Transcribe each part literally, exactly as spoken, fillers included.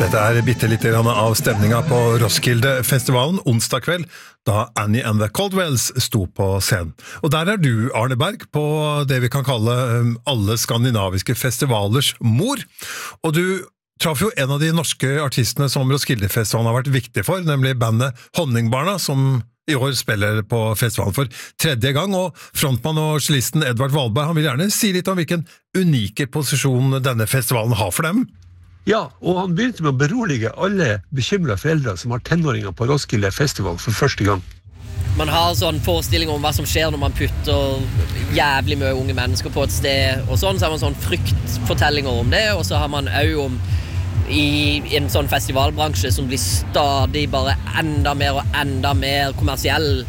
Dette er bitte litt av stemninga på Roskilde-festivalen onsdag kveld, da Annie and the Coldwells sto på scenen. Og der er du, Arne Berg, på det vi kan kalle alle skandinaviske festivalers mor. Og du traff jo en av de norske artistene som Roskilde-festivalen har vært viktig for, nemlig bandet Honningbarna, som i år spiller på festivalen for tredje gang, og frontmann og cellisten Edvard Wahlberg, han vil gjerne si litt om hvilken unike posisjon denne festivalen har for dem. Ja, og han begynte med å berolige alle bekymrede foreldre som har tenåringer på Roskilde Festival for første gang. Man har sånn forestilling om hva som skjer når man putter jævlig mye unge mennesker på et sted, og sånn, så har man sånn fryktfortellinger om det, og så har man også om i en sånn festivalbransje som blir stadig bare enda mer og enda mer kommersiell,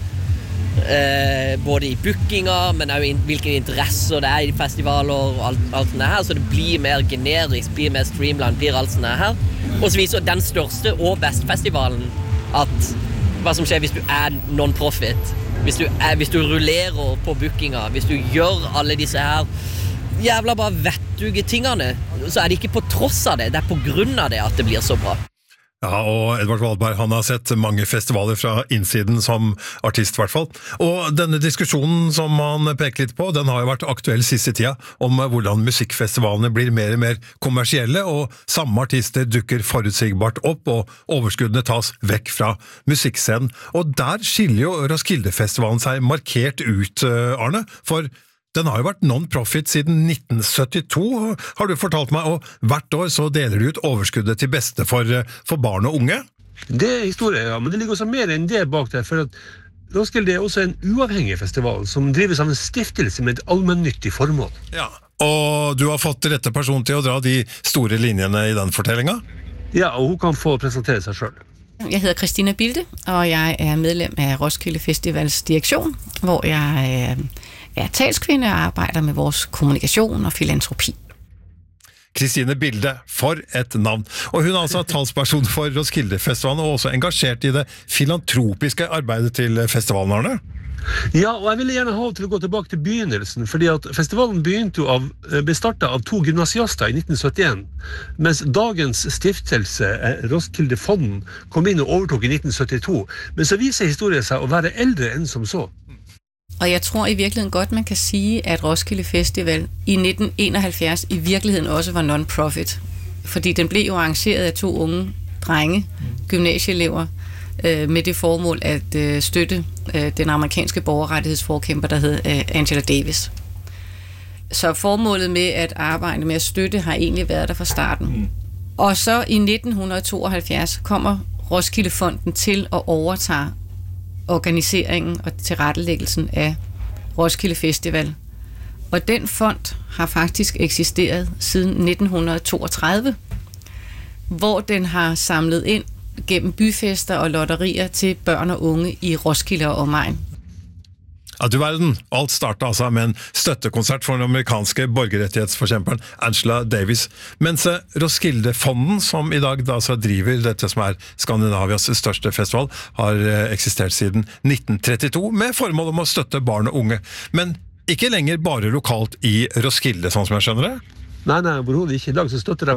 eh, både i bookinger, men også in- hvilke interesser det er i festivaler og alt, alt sånne her, så det blir mer generisk, blir mer streamlined, blir alt sånne her. Og så viser den største og beste festivalen at hva som skjer hvis du er non-profit, hvis du, er, hvis du rullerer på bookinger, hvis du gjør alle disse her jævla bare vettuge tingene, så er det ikke på tross av det, det er på grunn av det at det blir så bra. Ja, og Edvard Wahlberg, han har sett mange festivaler fra innsiden som artist i hvert fall. Og denne diskusjonen som han peker litt på, den har jo vært aktuell siste tida, om hvordan musikkfestivalene blir mer og mer kommersielle, og samme artister dukker forutsigbart opp, og overskuddene tas vekk fra musikkscenen. Og der skiller jo Roskilde-festivalen seg markert ut, Arne, for den har jo vært non-profit siden nitten syttito, har du fortalt meg, og hvert år så deler du ut overskuddet til beste for, for barn og unge. Det er historie, ja, men det ligger også mer enn det bak der, for at Roskilde er også en uavhengig festival som drives av en stiftelse med et allmennyttig formål. Ja, og du har fått rette person til å dra de store linjene i den fortellingen? Ja, og hun kan få presentere seg selv. Jeg hedder Christina Bilde, og jeg er medlem af Roskilde Festivals direktion, hvor jeg er talskvinde og arbejder med vores kommunikation og filantropi. Kristine Bilde, for et navn. Og hun er altså talsperson for Roskilde-festivalen, og også engasjert i det filantropiske arbeidet til festivalen, Arne. Ja, og jeg ville gjerne ha til å gå tilbake til begynnelsen, fordi at festivalen begynte av, ble startet av to gymnasiaster i nitten syttien, mens dagens stiftelse, Roskilde Fonden, kom inn og overtok i nitten syttito, men så viser historien seg å være eldre enn som så. Og jeg tror i virkeligheden godt, man kan sige, at Roskilde Festival i nitten enoghalvfjerds i virkeligheden også var non-profit. Fordi den blev jo arrangeret af to unge drenge, gymnasieelever, øh, med det formål at øh, støtte øh, den amerikanske borgerrettighedsforkæmper, der hed øh, Angela Davis. Så formålet med at arbejde med at støtte har egentlig været der fra starten. Og så i nitten tooghalvfjerds kommer Roskilde Fonden til at overtage organiseringen og tilrettelæggelsen af Roskilde Festival. Og den fond har faktisk eksisteret siden nitten toogtredive, hvor den har samlet ind gennem byfester og lotterier til børn og unge i Roskilde og omegn. Ja, du verden. Alt startet altså med en støttekonsert for den amerikanske borgerrettighetsforkjemperen Angela Davis, mens Roskilde-fonden, som i dag da så driver dette som er Skandinavias største festival, har eksistert siden nitten trettito, med formål om å støtte barn og unge. Men ikke lenger bare lokalt i Roskilde, sånn som jeg skjønner det? Nei, nei, overhodet ikke. I dag så støtter de